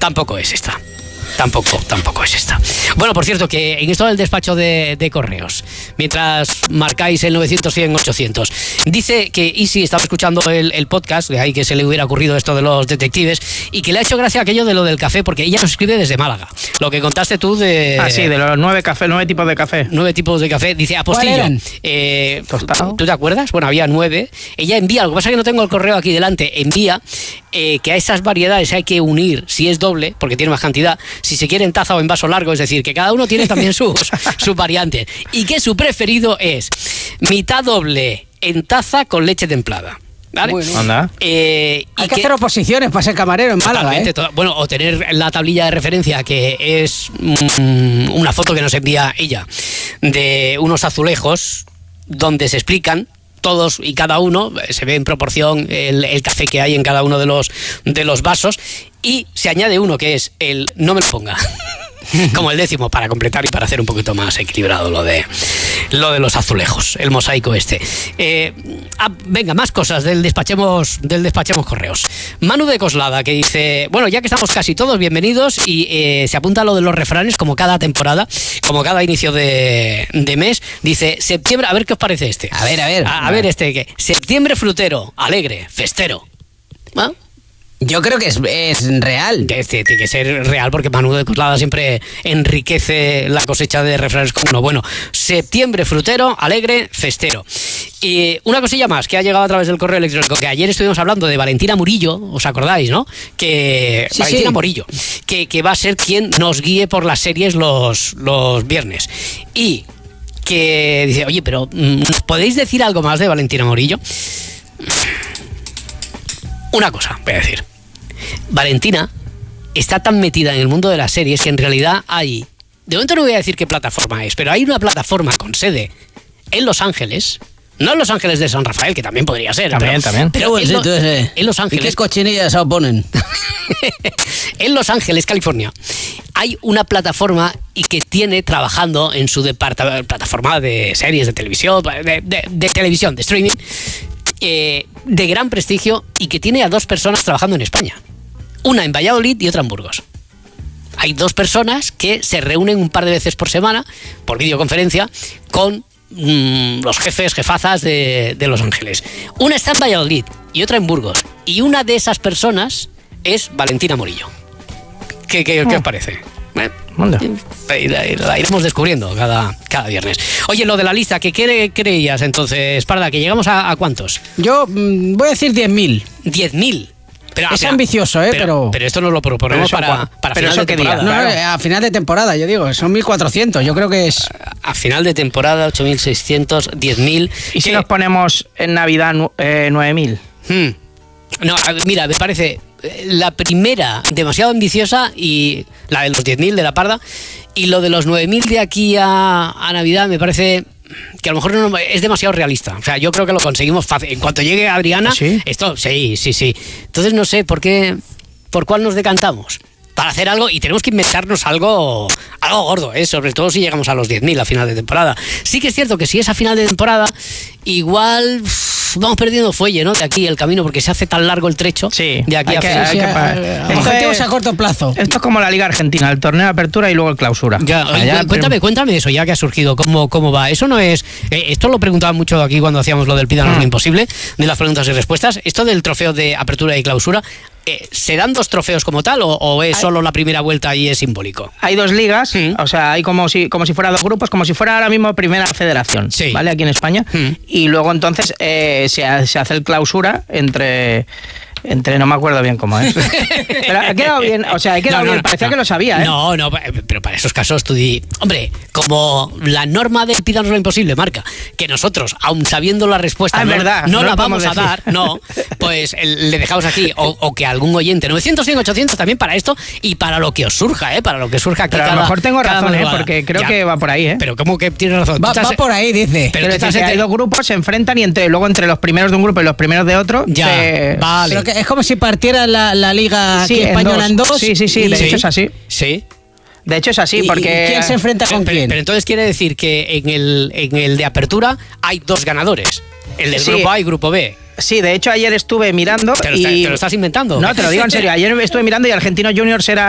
tampoco es esta. Tampoco es esta. Bueno, por cierto, que en esto del despacho de correos, mientras marcáis el 900-100-800, dice que Isi estaba escuchando el podcast, de ahí que se le hubiera ocurrido esto de los detectives, y que le ha hecho gracia aquello de lo del café, porque ella nos escribe desde Málaga. Lo que contaste tú de... Ah, sí, de los 9 tipos de café. 9 tipos de café. Dice, apostillo. Tostado. ¿Tú te acuerdas? Bueno, había 9. Ella envía, lo que pasa es que no tengo el correo aquí delante, envía que a esas variedades hay que unir, si es doble, porque tiene más cantidad, si se quiere en taza o en vaso largo, es decir, que cada uno tiene también sus variantes. Y que su preferido es mitad doble en taza con leche templada. ¿Vale? Bueno. Anda. Hay que hacer oposiciones para ser camarero en Málaga, ¿eh? Bueno, o tener la tablilla de referencia, que es una foto que nos envía ella, de unos azulejos donde se explican todos y cada uno, se ve en proporción el café que hay en cada uno de los vasos, y se añade uno que es el no me lo ponga, como el 10º, para completar y para hacer un poquito más equilibrado lo de los azulejos, el mosaico este. Venga, más cosas del despachemos correos. Manu de Coslada, que dice, bueno, ya que estamos casi todos, bienvenidos, y se apunta a lo de los refranes como cada temporada, como cada inicio de mes. Dice, septiembre, a ver qué os parece este. A ver. A ver este, que septiembre frutero, alegre, festero. ¿Ah? Yo creo que es real. Tiene que ser real, porque Manu de Coslada siempre enriquece la cosecha de refranes con uno. Bueno, septiembre frutero, alegre, festero. Y una cosilla más que ha llegado a través del correo electrónico, que ayer estuvimos hablando de Valentina Murillo, ¿os acordáis, no? Valentina Murillo, que va a ser quien nos guíe por las series los viernes. Y que dice, oye, pero ¿nos podéis decir algo más de Valentina Murillo? Una cosa voy a decir. Valentina está tan metida en el mundo de las series que en realidad hay... De momento no voy a decir qué plataforma es, pero hay una plataforma con sede en Los Ángeles... No en Los Ángeles de San Rafael, que también podría ser. También. Pero en Los Ángeles... ¿Y qué cochinillas se oponen? En Los Ángeles, California, hay una plataforma y que tiene trabajando en su plataforma de series de televisión, de televisión, de streaming, de gran prestigio, y que tiene a 2 personas trabajando en España. Una en Valladolid y otra en Burgos. Hay 2 personas que se reúnen un par de veces por semana, por videoconferencia, con los jefazas de Los Ángeles. Una está en Valladolid y otra en Burgos. Y una de esas personas es Valentina Murillo. ¿Qué os parece? La iremos descubriendo cada viernes. Oye, lo de la lista, ¿qué creías entonces, Parda? ¿Que llegamos a cuántos? Yo voy a decir 10.000. 10.000. Es ambicioso, pero esto nos lo proponemos para final de temporada. No, a final de temporada, yo digo, son 1.400, yo creo que es... A final de temporada, 8.600, 10.000... ¿Y si nos ponemos en Navidad 9.000? No, mira, me parece la primera demasiado ambiciosa, y la de los 10.000 de la Parda, y lo de los 9.000 de aquí a Navidad me parece... que a lo mejor no es demasiado realista. O sea, yo creo que lo conseguimos fácil. En cuanto llegue Adriana, ¿Sí? Esto, sí. Entonces no sé por cuál nos decantamos para hacer algo, y tenemos que inventarnos algo gordo, sobre todo si llegamos a los 10.000 a final de temporada. Sí que es cierto que si es a final de temporada, igual vamos perdiendo fuelle, ¿no? De aquí el camino, porque se hace tan largo el trecho. Sí, de aquí a final. Objetivos a corto plazo. Esto es como la Liga Argentina, el torneo de apertura y luego el clausura. Cuéntame eso, ya que ha surgido, cómo va. Eso no es... esto lo preguntaban mucho aquí cuando hacíamos lo del Pídanos lo Imposible, de las preguntas y respuestas. Esto del trofeo de apertura y clausura, ¿se dan 2 trofeos como tal o es solo la primera vuelta y es simbólico? Hay 2 ligas, o sea, hay como si fuera 2 grupos, como si fuera ahora mismo primera federación, ¿vale? Aquí en España. Y luego entonces se hace el clausura entre no me acuerdo bien cómo es. Pero ha quedado bien, o sea, bien, parecía que lo sabía, ¿eh? No, pero para esos casos tú di... Hombre, como la norma del Pídanos lo Imposible marca que nosotros, aun sabiendo la respuesta, no la vamos a dar, pues le dejamos aquí, o que algún oyente, 900, 100, 800 también para esto, y para lo que os surja, para lo que surja aquí. Pero a lo mejor tengo razón, porque creo que va por ahí, Pero ¿cómo que tienes razón? Va por ahí, dice. Pero hay 2 grupos, se enfrentan, y luego entre los primeros de un grupo y los primeros de otro, vale. Pero es como si partiera la liga española en 2. Sí, de hecho es así. Sí. De hecho es así, porque... ¿Y quién se enfrenta con quién? Pero entonces quiere decir que en el de apertura hay 2 ganadores. El del grupo A y grupo B. Sí, de hecho ayer estuve mirando ¿Te lo estás inventando? No, te lo digo en serio. Ayer estuve mirando y Argentinos Juniors era